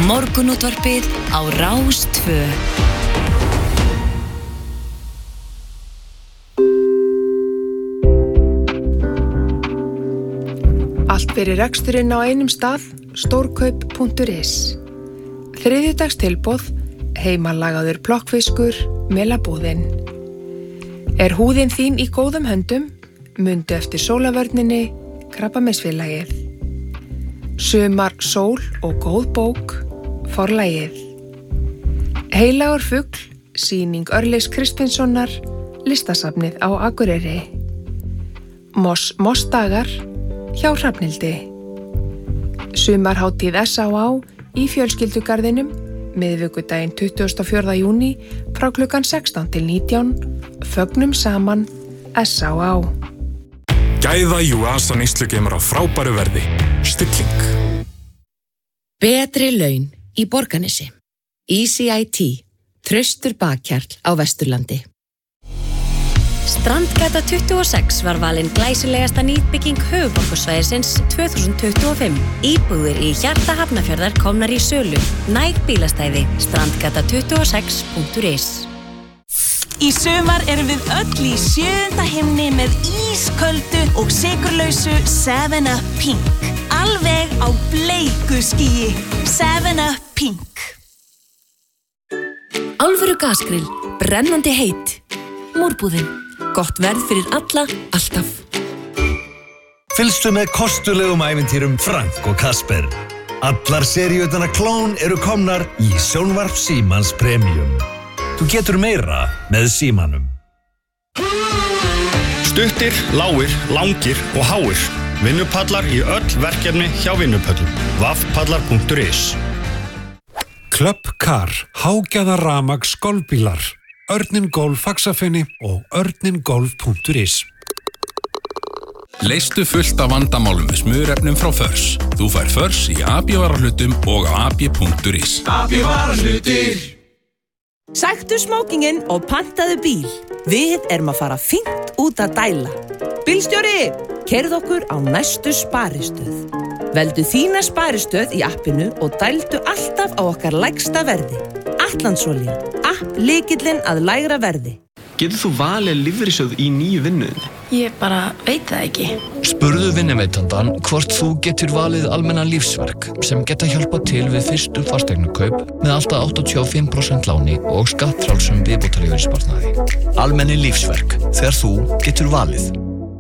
Morgunútvarpið á Rás 2. Allt fyrir reksturinn á einum stað, stórkaup.is. Þriðjudagstilboð, heimalagaður plokkfiskur, melabúðin. Er húðin þín í góðum höndum, mundu eftir sólavörninni, Krabbameinsfélagið. Sumar, sól og góð bók, Forlagið. Heilagur fugl, sýning Örlygs Kristinssonar, listasafnið á Akureyri. Mossdagar, hjá Hrafnhildi. Sumarhátíð S.A.A. í fjölskyldugarðinum, miðvikudaginn 24. júní frá klukkan 16 til 19, fögnum saman S.A.A. Gæða Juasa neyslugeimur á frábæru verði. Stilling. Betri laun í Borgarnesi. Easy IT. Traustur bakkjarl á Vesturlandi. Strandgata 26 var valin glæsilegasta nýbygging höfuðborgarsvæðisins 2025. Íbúðir í hjarta Hafnarfjarðar komnar í sölu. Næg bílastæði. Strandgata26.is. Í sumar erum við öll í 7. himni með ísköldu og sykurlausu 7up Pink. Alveg á bleiku skýi. 7up Pink. Alvöru gasgrill, brennandi heitt. Múrbúðin, gott verð fyrir alla, alltaf. Fylgstu með kostulegum ævintýrum Frank og Kasper. Allar seríurnar Klón eru komnar í Sjónvarp Símans Premium. Þú getur meira með símanum. Stuttir, lágir, langir og háir. Vinnupallar í öll verkefni hjá Vinnupöllum. vafpallar.is. Club Car, hágæða rafmagns golfbílar. Örnin Golf Faxafeni og örningolf.is. Leystu fullt af vandamálum með smurefnum frá Förs. Þú fær Förs í AB-varahlutum og á ab.is. AB-varahlutir. Sæktu smókinginn og pantaðu bíl. Við erum að fara fínt út að dæla. Bílstjóri, keyrðu okkur á næstu sparistöð. Veldu þína sparistöð í appinu og dældu alltaf á okkar lægsta verði. Atlandsolía, app lykillinn að lægra verði. Getur þú valið lífeyrissjóð í nýju vinnuðinni? Ég bara veit það ekki. Spurðu vinnuveitandann hvort þú getur valið almenna lífsverk sem geta hjálpað til við fyrstu fasteignakaup með alltaf 85% láni og skattfrjálsum viðbótarlífeyrissparnaði. Almenni lífsverk, þegar þú getur valið.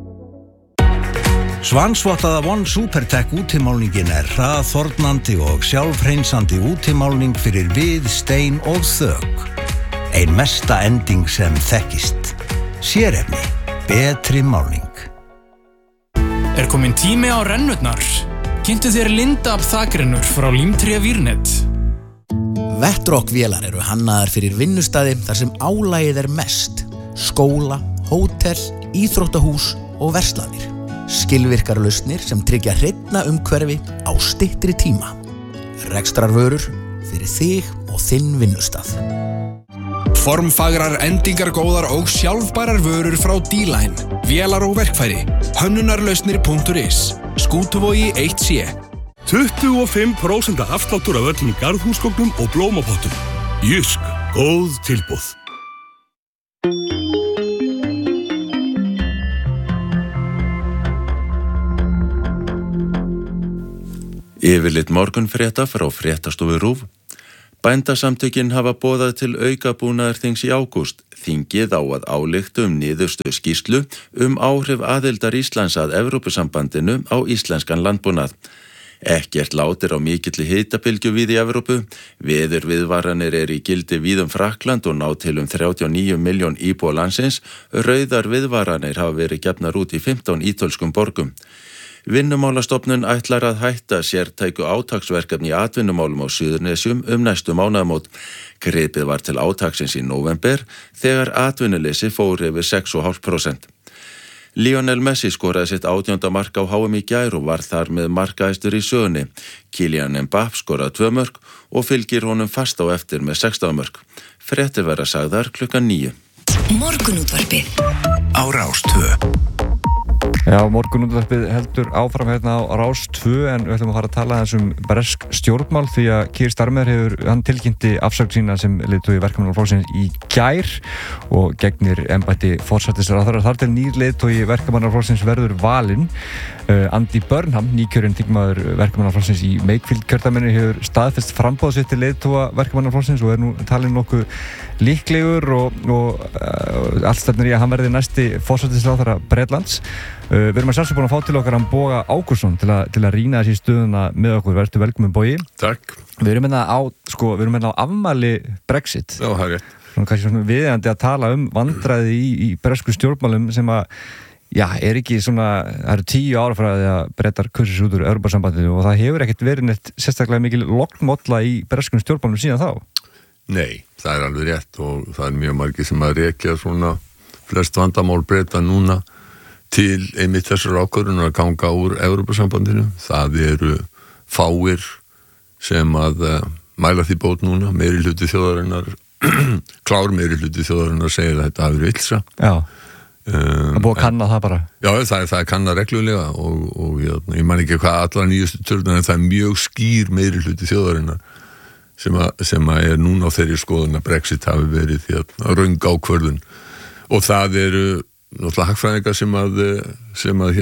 Svansvottaða One Supertech útimálningin hraðþornandi og sjálfhreinsandi útimálning fyrir við, stein og þök. Ein mesta ending sem þekkist. Sérefni, betri málning. Komin tími á rennurnar? Kynntu þér Lindab þakrennur frá Límtré Vírnet. Vettrock-vélar eru hannaðar fyrir vinnustæði þar sem álagið mest. Skóla, hótel, íþróttahús og verslanir. Skilvirkar lausnir sem tryggja hreinna umhverfi á styttri tíma. Rekstrarvörur fyrir þig og þinn vinnustað. Formfagrar, endingargóðar og sjálfbærar vörur frá D-Line. Vélar og verkfæri. Hönnunarlausnir.is. Skútuvogi 1C. 25% afsláttur af öllum garðhúsgögnum og blómapottum. Jysk, góð tilboð. Yfirlit morgunfrétta frá fréttastofu RÚV. Bændasamtökin hafa boðað til aukabúnaðarþings í ágúst. Þingið á að álykta niðurstöðu skýrslu áhrif aðildar Íslands að Evrópusambandinu á íslenskan landbúnað. Ekkert látir á mikilli hitabylgju víð í Evrópu. Veðurviðvaranir í gildi víð Frakkland og ná til 39 milljón íbúa landsins. Rauðar viðvaranir hafa verið gefnar út í 15 ítölskum borgum. Vinnumálastofnun ætlar að hætta sértæku átaksverkefni í atvinnumálum á Suðurnesjum næstu mánaðamót. Gripið var til átaksins í nóvember þegar atvinnuleysi fór yfir 6,5%. Lionel Messi skoraði sitt 18. mark á HM í gær og var þar með markahæstur í sögunni. Kylian Mbappé skoraði 2 mörk og fylgir honum fast á eftir með 16 mörk. Fréttir verða sagðar klukkan 9. Morgunútvarpið á Rás 2. Já, morgunútvarpið heldur áfram hérna á Rás 2 en við ætlum að fara að tala bresk stjórnmál því að Keir Starmer hann tilkynnti afsögn sína sem leiðtogi Verkamannaflokksins í gær og gegnir embætti forsætisráðherra. Þar til nýr leiðtogi Verkamannaflokksins verður valinn. Andy Burnham, nýkjörinn þingmaður Verkamannaflokksins í Wakefield kjördæminu hefur staðfest framboð sitt til leiðtoga Verkamannaflokksins og nú talinn nokkuð líklegur og allt stefnir í að hann verði næsti forsætisráðherra Bretlands. Við erum að sjálfsög búin að fá til okkar hann Boga Ágústsson til að rýna þessi stöðuna með okkur. Vertu velkomin, Bogi. Takk. Við erum hérna á afmæli Brexit. Já, það er rétt. Kannski svona viðeigandi að tala vandræði í bresku stjórnmálum sem að er ekki svona, það eru 10 ára frá því að Bretar kusu sig út úr Evrópusambandinu og það hefur ekkert verið neitt sérstaklega mikil lognmolla í breskum stjórnmálum síðan þá. Nei, það er alveg rétt og það er mjög margir sem að rekja svona flest vandamál Breta núna til einmitt þessar ákvörðunar að ganga úr Evrópusambandinu. Það eru fáir sem að mæla því bót núna, meirihluti þjóðarinnar, klár meirihluti þjóðarinnar segir að þetta hafi verið ilsa. Já. Það búið að kanna það bara. Já, það er kannað reglulega og ég man ekki hvað allar nýjustu tölur en það er mjög skýr meirihluti þjóðarinnar sem að er núna á þeirri skoðun að Brexit hafi verið röng ákvörðun og það eru náttúrulega hagfræðingar sem að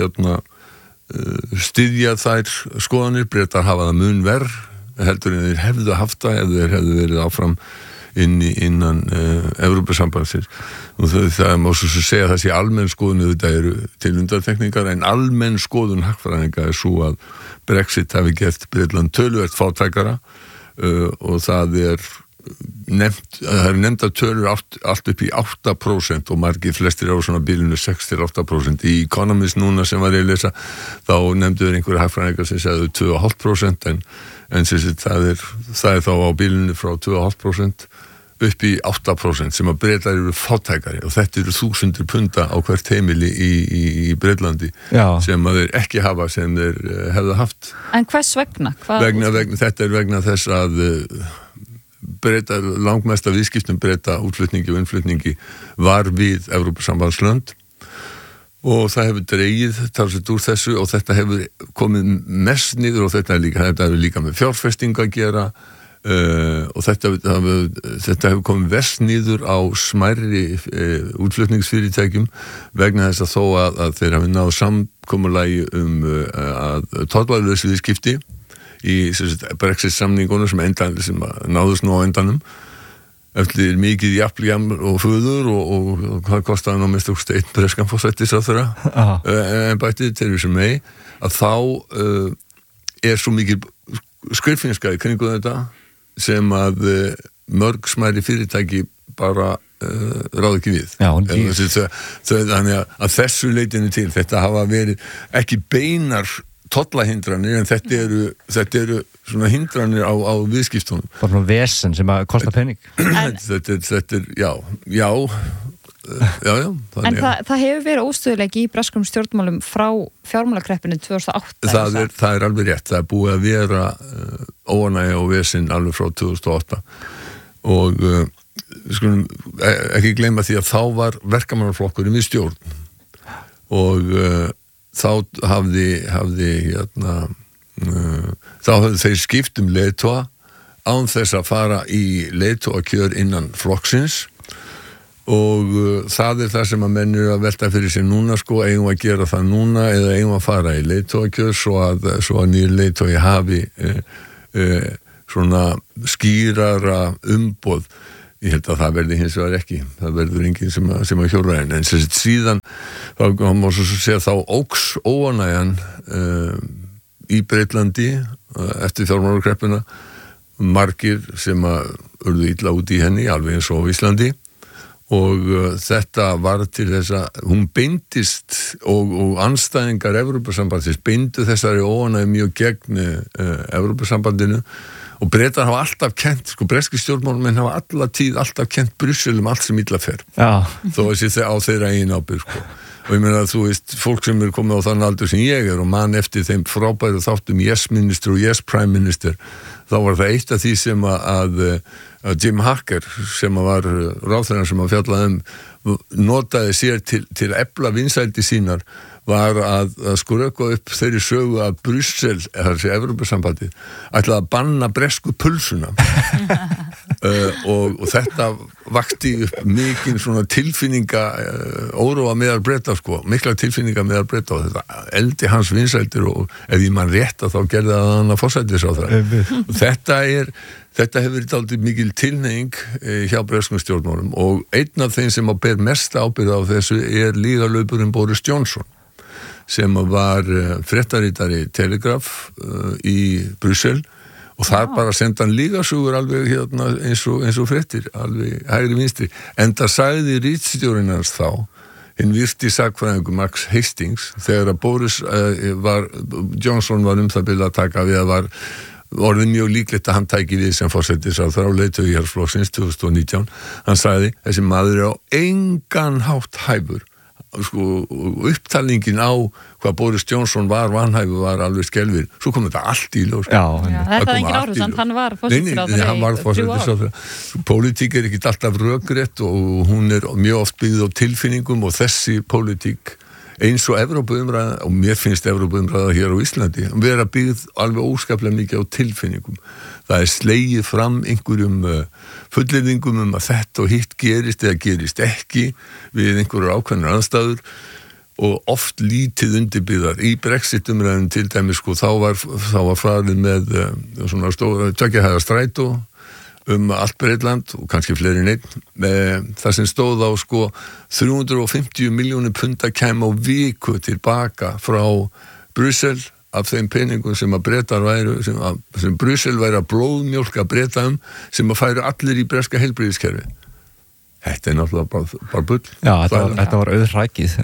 styðja þær skoðanir. Bretar hafa það mun verr heldur en þeir hefðu haft það ef þeir hefðu verið áfram innan Evrópusambandsins og það má svo segja að það sé almenn skoðun þetta eru til undantekningar en almenn skoðun hagfræðinga er svo að Brexit hafi gert Bretland töluvert fátækara og það er nefnda tölur allt upp í 8% og margir flestir á svona bilinu 6-8%. Í Economist núna sem var ég að lesa þá nefnduður einhverja hagfræðingar sem segðu 2,5% en það er þá á bilinu frá 2,5% upp í 8% sem að Bretar eru fátækari og þetta eru 1000 punda á hvert heimili í Bretlandi sem að þeir ekki hafa sem þeir hefðu haft. En hvers vegna? Þetta er vegna þess að Bretar, langmesta viðskiptum Breta útflutningi og innflutningi var við Evrópusambandslönd og það hefur dregið talsvert úr þessu og þetta hefur komið mest niður og þetta hefur líka með fjárfesting að gera og þetta hefur komið verst niður á smærri útflutningsfyrirtækjum vegna þess að þó að þeir hafi náð samkomulagi að tollvaralaus viðskipti í Brexit samningunum sem náðust nú á endanum eftir mikið jafnljam og föður og hvað kostaði nú mest okkur einn breskan forsætisráðherra embættið Theresa May að þá er svo mikið skriffinnskaði kringu þetta sem að mörg smæri fyrirtæki bara ráð ekki við. Þannig að þessu leitinu til þetta hafa verið ekki beinar tollahindranir en þetta eru svona hindranir á viðskiptunum. Bara svona vesen sem að kosta pening. Þetta er, já. En það hefur verið óstöðuleiki í breskum stjórnmálum frá fjármálakreppinu 2008. Það er alveg rétt. Það er búið að vera óánægja og vesen alveg frá 2008 og skulum ekki gleyma því að þá var verkamannaflokkurinn við stjórn og þá hafði þeir skipt leiðtoga án þess að fara í leiðtogakjör innan flokksins og það er það sem að menn eru að velta fyrir sig núna eigum að gera það núna eða eigum að fara í leiðtogakjör svo að nýr leiðtogi hafi svona skýrara umboð. Ég held að það verði hins vegar ekki. Það verður enginn sem að hjóra en síðan þá má svo segja þá óks óánægjan í Breitlandi eftir fjármálakreppuna margir sem að urðu illa út í henni alveg eins og á Íslandi og þetta var til þess að hún beindist og andstæðingar Evrópusambandsins beindu þessari óánægju mjög gegn Evrópusambandinu og Bretar hafa alltaf kennt, breski stjórnmálamenn hafa alltaf kennt Brussel allt sem illa fer. Þó að sé á þeirra eigin ábyrgð. Og ég meina að þú veist, fólk sem er komið á þann aldur sem ég er og man eftir þeim frábæru þáttum Yes Minister og Yes Prime Minister, þá var það eitt af því sem að Jim Hacker, sem var ráðherrann sem að fjalla notaði sér til að efla vinsældi sínar var að skrökva upp þeirri sögu að Brussel, þessi Evrópusambandið, ætlaði að banna bresku pulsuna og þetta vakti upp mikinn svona tilfinninga óróa meðal Breta sko, mikla tilfinninga meðal Breta og þetta eldi hans vinsældir og ef ég man rétt að þá gerði það hann að forsætisráðherra og þetta hefur verið dálítið mikil tilhneiging hjá breskum stjórnmálum og einn af þeim sem ber mest ábyrgð á þessu lígalaupurinn Boris Johnson sem var fréttaritari Telegraph í Brussel og þar bara senda hann lígasugur alveg hérna eins og fréttir, alveg hægri vinstri. Enda sagði ritstjórinn hans þá, hinn virti sakfræðingur Max Hastings, þegar að Johnson var það bil að taka við að var orðið mjög líklegt að hann tæki við sem forsætisráðherra á leiðtogi Íhaldsflokksins 2019. Hann sagði, þessi maður á engan hátt hæfur. Sko, upptalningin á hvað Boris Johnson var vanhæfur var alveg skelfir. Svo kom þetta allt í ljós. Já, þetta er ekki áhrifsamt, hann var forsætisráðherra hann var forsætisráðherra. Pólitík er ekki alltaf rökrétt og hún er mjög oft byggð á tilfinningum og þessi pólitík eins og Evrópuumræða, og mér finnst Evrópuumræða hér á Íslandi, vera byggð alveg óskaplega mikið á tilfinningum. Það slegið fram einhverjum fullyrðingum að þetta og hitt gerist eða gerist ekki við einhverjar ákveðnar aðstæður og oft lítið undirbyggðar. Í Brexit-umræðum til dæmis sko, þá var farið með svona stóra tveggja strætó allt Bretland og kannski fleiri en einn. Það sem stóð á sko 350 milljónir punda kæma á viku tilbaka frá Brussel af þeim peningum sem að Bretar væru, sem Brussel væri að blóðmjólka Breta sem að færu allir í breska heilbrigðiskerfi. Þetta er náttúrulega bara bull. Já, þetta var auðrækið.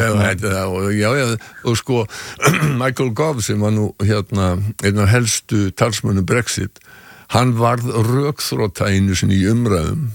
Já, og sko Michael Gove sem var nú hérna einn af helstu talsmönnum Brexit, hann varð rökþrota einu sinni í umræðum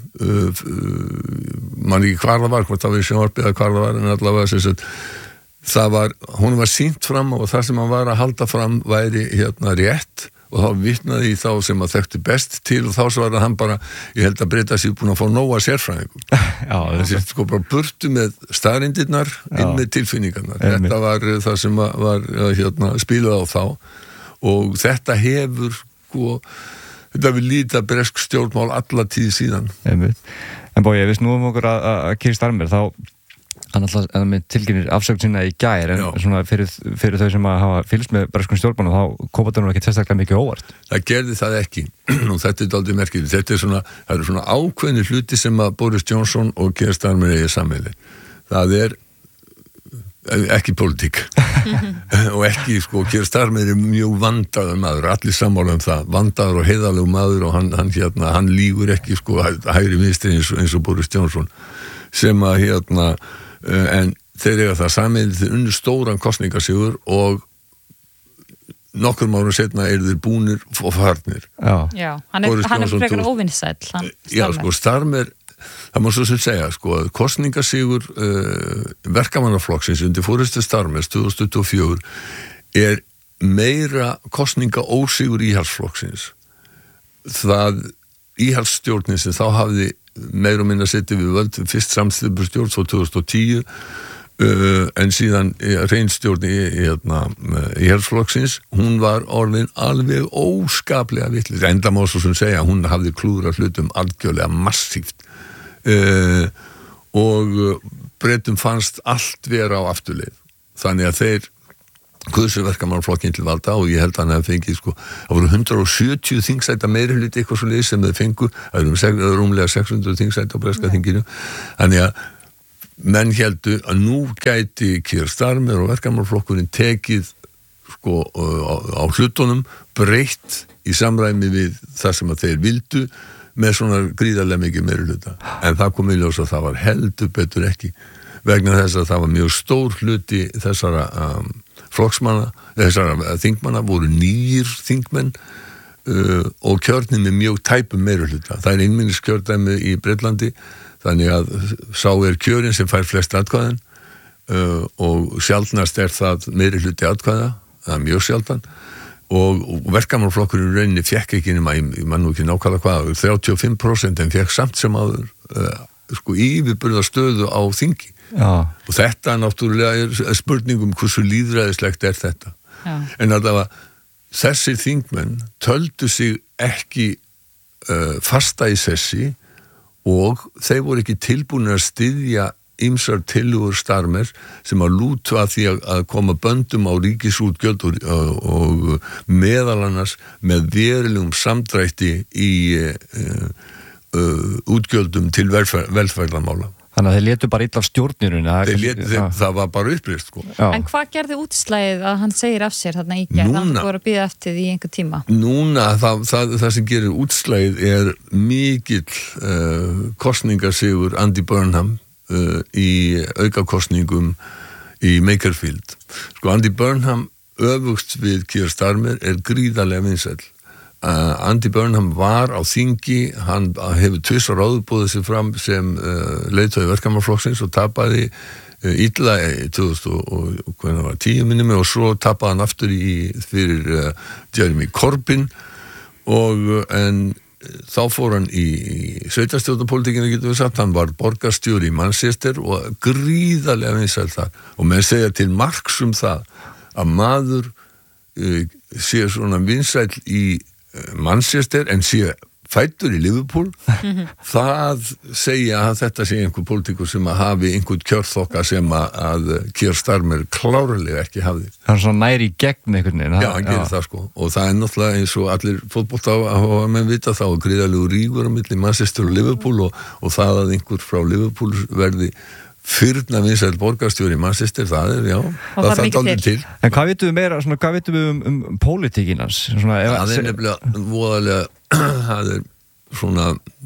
man ekki hvar það var, hvort það var í sjónvarpi eða hvar það var, en allavega sem sagt hún var sýnt fram og það sem hann var að halda fram væri hérna rétt og þá vitnaði í þá sem að þekkti best til og þá svaraði hann bara, ég held að Breta sér búin að fá nóga sérfræðingum. Þessi sko bara burtu með staðreyndirnar inn með tilfinningarnar. Þetta var það sem var hérna spilað á þá og þetta hefur sko þetta vil líta bresk stjórnmál alla tíð síðan. En Bogi, við snúum okkur að Keir Starmer, þá hann alltaf með tilkynir afsögn sína í gær, en svona fyrir þau sem að hafa fylgst með breskum stjórnmálum, þá kom þetta nú ekki sérstaklega mikið óvart. Það gerði það ekki, og þetta er dálítið merkilegt. Það eru svona ákveðnir hluti sem að Boris Johnson og Keir Starmer eigi sammeili. Það er ekki pólitík og ekki sko, Keir Starmer er mjög vandaður maður, allir sammála það, vandaður og heiðarlegur maður og hann lýgur ekki sko hægri vinstri eins og Boris Johnson sem að en þeir eiga það sameiginlega þeir unnu stóran kosningasigur og nokkrum árum setna eru þeir búnir og farnir. Já, hann er frekar óvinnsæll. Já, sko Starmer, það má svo sem segja, sko, að kosningasigur verkamannaflokksins undir forystu Starmers 2024 er meira kosningaósigur Íhaldsflokksins. Það Íhaldsstjórnin sem þá hafði meira og minna setið við völd fyrst samstýrstjórn svo 2010 en síðan reynstjórn Íhaldsflokksins, hún var orðin alveg óskaplega vitlaus. Enda má svo sem segja, hún hafði klúðrað hlutum algjörlega massíft og Bretum fannst allt vera á afturleið. Þannig að þeir kusu verkamannaflokkinn til valda og ég held að hann hefði fengið sko, það voru 170 þingsæta meirihluti eitthvað svo leið sem þeir fengu, það eru rúmlega 600 þingsæta á breska þinginu. Þannig að menn heldu að nú gæti Keir Starmer og verkamannaflokkurinn tekið sko á hlutunum breytt í samræmi við það sem að þeir vildu með svona gríðarlega mikið meirihluta. En það kom í ljós að það var heldur betur ekki vegna þess að það var mjög stór hluti þessara flokksmanna, þessara þingmanna voru nýjir þingmenn og kjörnir með mjög tæpum meirihluta. Það er einmenniskjördæmi í Bretlandi, þannig að sá er kjörin sem fær flest atkvæðin og sjaldnast er það meirihluti atkvæða, það er mjög sjaldan og verkamannaflokkurinn rauninni fekk ekki nema, ég man nú ekki nákvæmlega hvað, 35% en fekk samt sem áður sko yfirburðastöðu á þingi. Já. Og þetta náttúrulega er spurningum hversu lýðræðislegt þetta. Já. En allavega þessir þingmenn töldu sig ekki fasta í sessi og þeir voru ekki tilbúnir að styðja ýmsar tillögur Starmer sem að lútu að því að koma böndum á ríkisútgjöld og meðal annars með verulegum samdrætti í útgjöldum til velferðarmála. Þannig að þeir létu bara illa af stjórnirunni. Það var bara upplýst, sko. En hvað gerði útslagið að hann segir af sér þarna í gerð? Hann voru að bíða eftir því í einhver tíma. Núna, það sem gerir útslagið mikill kosningasigur Andy Burnham í aukakosningum í Makerfield. Sko, Andy Burnham öfugt við Keir Starmer gríðarlega vinsæll. Andy Burnham var á þingi, hann hefur tvisvar áður sig fram sem leiðtogi verkamannaflokksins og tapaði illa í 2010 minnum og svo tapaði hann aftur fyrir Jeremy Corbyn en þá fór hann í sveitarstjórnarpólitíkina, getum við sagt, hann var borgarstjóri í Manchester og gríðarlega vinsæll þar og menn segja til marks það að maður sé svona vinsæll í Manchester en sé fæddur í Liverpool, það segja að þetta sé einhver pólitíkur sem að hafi einhvern kjörþokka sem að Keir Starmer klárlega ekki hafði. Það svona næri í gegn einhvern veginn. Já, hann gerir það sko og það náttúrulega eins og allir fótbolta að menn vita þá gríðarlegu rígur á milli Manchester og Liverpool og það að einhver frá Liverpool verði fyrna vinsæll borgarstjóri í Manchester, það það aldrei til. En hvað vitum við meira, hvað vitum við pólitíkinans? Það nefnilega voðalega, það svona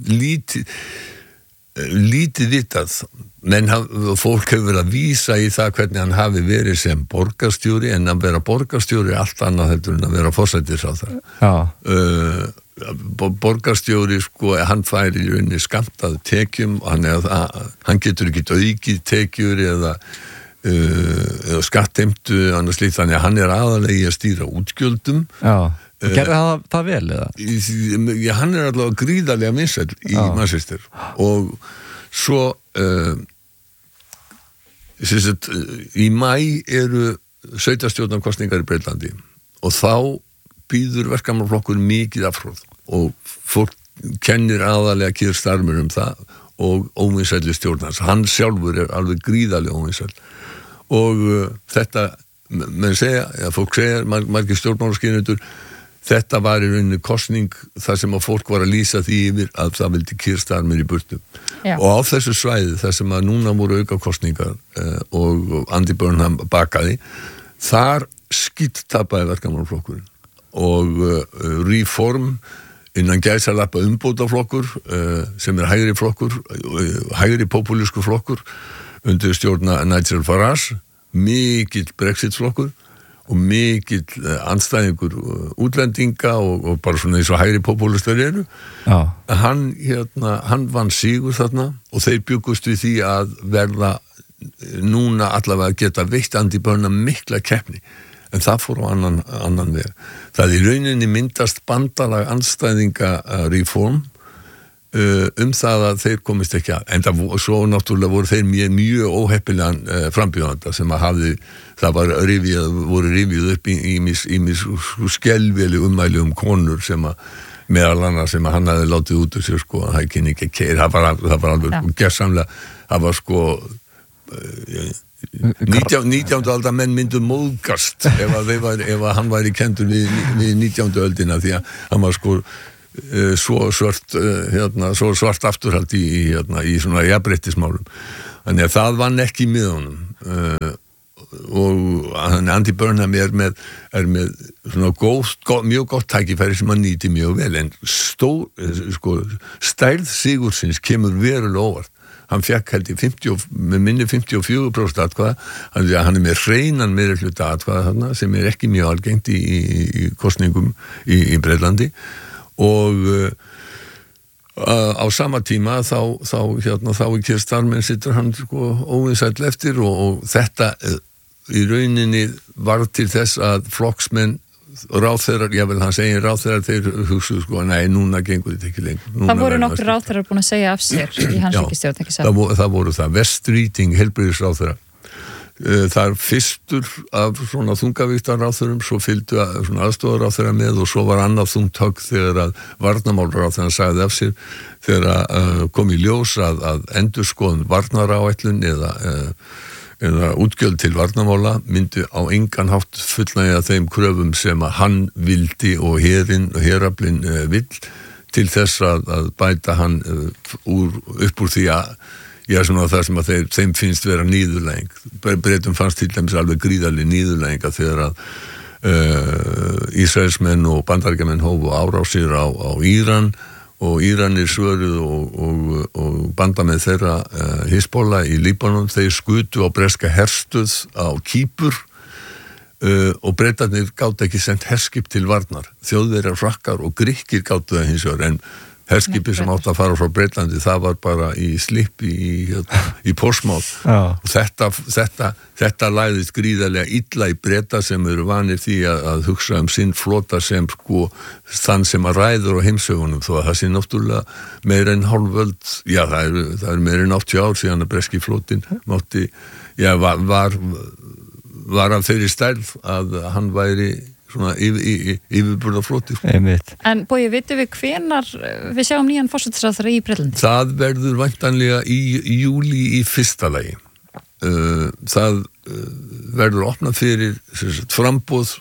lítið vitað, menn fólk hefur verið að vísa í það hvernig hann hafi verið sem borgarstjóri en að vera borgarstjóri allt annað heldur en að vera forsætisráðherra. Borgarstjóri sko, hann fær í rauninni skammtað tekjum og hann getur ekki aukið tekjur eða skattheimtu annars slíkt, þannig að hann aðallega í að stýra útgjöldum. Já, gerði það vel eða? Já, hann allavega gríðarlega vinsæll í Manchester og svo í maí eru sveitarstjórnarkosningar í Breitlandi og þá býður verkamannaflokkur mikið afhróð og fólk kennir aðalega Keir Starmer það og óvinsælli stjórnans. Hann sjálfur alveg gríðarlega óvinsæll og þetta, menn segja, fólk segja, margir stjórnmálaskynendur, þetta var í rauninni kosning þar sem að fólk var að lýsa því yfir að það vildi Keir Starmer í burtu. Já. Og á þessu svæði, þar sem að núna voru aukakosningar og Andy Burnham bakaði, þar skíttapaði verkamannaflokkurinn og Reform innan gæsalappa umbótaflokkur sem hægri flokkur, hægri populísku flokkur undir stjórna Nigel Farage, mikill Brexit-flokkur og mikill andstæðingur útlendinga og bara svona eins og hægri populistar eru. Hann vann sigur þarna og þeir byggust við því að verða núna allavega geta veitt Andy Burnham mikla keppni. En það fór á annan veg. Það í rauninni myndast bandalag andstæðinga Reform það að þeir komist ekki að. En svo náttúrulega voru þeir mjög óheppilegan frambjóðanda sem að það voru rifið upp í skelveli ummæli konur sem að meðal annars sem að hann hafði látið út úr sér sko, hann kynni ekki keir, það var alveg gersamlega, það var sko 19. aldar menn myndu móðgast ef hann væri kendur við 19. öldina því að hann var sko svo svart afturhald í svona jafnréttismálum. Þannig að það vann ekki með honum og Andy Burnham með svona mjög gott tækifæri sem hann nýti mjög vel en stærð sigursins kemur verulega óvart. Hann fekk held í 54% atkvæða, hann með hreinan meirihluta atkvæða þarna sem ekki mjög algengt í kosningum í Breitlandi og á sama tíma þá í Keir Starmer situr hann sko óvinsæll eftir og þetta í rauninni varð til þess að flokksmenn ráðherrar, hann segir ráðherrar þeir hugsuðu sko, nei, núna gengur þetta ekki lengur. Það voru nokkru ráðherrar búin að segja af sér í hans ríkisstjórn, ekki satt? Það voru það, Vestríting, heilbrigðisráðherra. Það fyrstur af svona þungavíktarráðherrum, svo fylgdu svona aðstoðarráðherra með og svo var annað þungt högg þegar að varnarmálráðherra sagði af sér þegar kom í ljós að endurskoðun varnaráætlun eða útgjöld til varnarmála myndi á engan hátt fullnægja þeim kröfum sem að hann vildi og herinn og heraflinn vill til þess að bæta hann upp úr því að svona það sem að þeim finnst vera níðurlæging. Bretum fannst til dæmis alveg gríðarleg níðurlæging að þegar að Ísraelsmenn og Bandaríkjamenn hófu árásir á Íran og Íranir svöruð og bandamenn þeirra Hizbollah í Líbanon, þeir skutu á breska herstuð á Kýpur og Bretarnir gátu ekki sent herskip til varnar. Þjóðverjar, Frakkar og Grikkir gátu það hins vegar, en herskipi sem átt að fara frá Breitlandi, það var bara í slipp í Portsmouth og þetta læðist gríðarlega illa í Breta sem eru vanir því að hugsa sinn flota sem sko þann sem að ræður á heimsögunum, þó að það sé náttúrulega meira en hálföld, það er meira en 80 ár síðan að breski flotinn mátti, var af þeirri stærð að hann væri svona yfirburðafloti. En Bogi, vitum við hvenar við sjáum nýjan forsætisráðherra í Bretlandi? Það verður væntanlega í júlí í fyrsta lagi. Það verður opnað fyrir framboð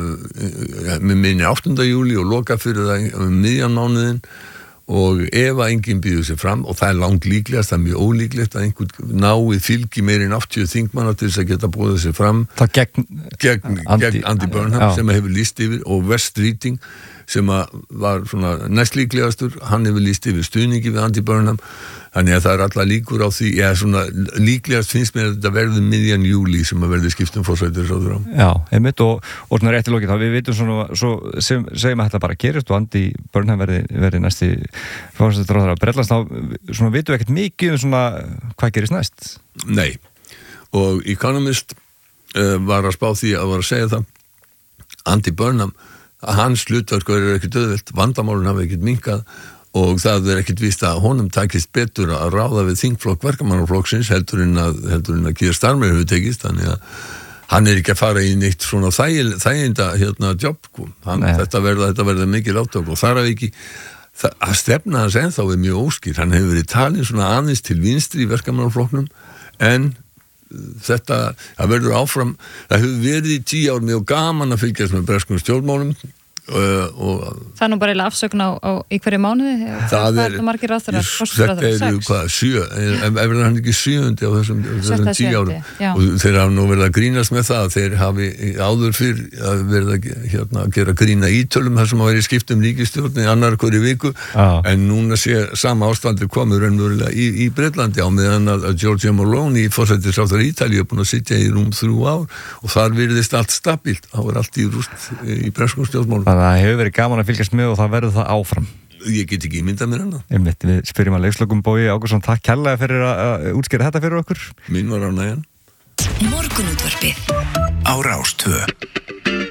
með minni 8. júlí og loka fyrir það miðjan mánuðin og ef að enginn býður sér fram, og það er langt líklegast, það er mjög ólíklegt að einhvern nái fylgi meir en 80 þingmanna til þess að geta búið sér fram gegn Andy Burnham sem hefur lýst yfir, og Vestríting sem var svona næst líklegastur, hann hefur lýst yfir stuðningi við Andy Burnham, þannig að það er alla líkur á því, svona líklegast finnst mér að þetta verður miðjan júlí sem að verður skiptum forsætisráðherra. Já, einmitt og svona rétt í lokin, þá við vitum svona, svo segjum að þetta bara gerist og Andy Burnham verði næsti forsætisráðherra Bretlands, þá svona vitum við ekkert mikið svona hvað gerist næst. Nei, og Economist var að spá því að var að segja það, Andy Burnham, að hans hlutverk er ekkert auðvelt, vandamálun hafa ekkert minkað og það er ekkert víst að honum takist betur að ráða við þingflokk verkamannaflokksins heldur en að Keir Starmer hefur tekist, þannig að hann er ekki að fara í neitt svona þæginda jobb, þetta verða mikil átök og þar af ekki að stefna hans ennþá er mjög óskýr, hann hefur verið talin svona aðeins til vinstri í verkamannaflokknum, en það verður áfram, það hefur verið í 10 ár mjög gaman að fylgjast með breskum stjórnmálum og það er nú bara eiginlega afsögn í hverju mánuði það er margir ráðherrar þetta eru hvað, 7 ef er hann ekki 7. á þessum 10 árum og þeir hafa nú verið að grínast með það, þeir hafi áður fyrr að verið að gera grína ítölum þar sem að vera í skiptum ríkisstjórn í annar hverju viku, en núna sé sama ástandir komur raunverulega í Bretlandi á meðan að Giorgia Meloni í forsætisráðherra Ítalíu er búin að sitja í rúm 3 ár og þar virðist allt stabílt, það var allt í rúst í breskum stjórnmálum. Það hefur verið gaman að fylgjast með og það verður það áfram. Ég get ekki ímyndað mér annað. Einmitt, við spyrjum að leikslokum Bogi Ágústsson, takk kærlega fyrir að útskýra þetta fyrir okkur. Mín var ánægjan. Morgunútvarpið á Rás 2.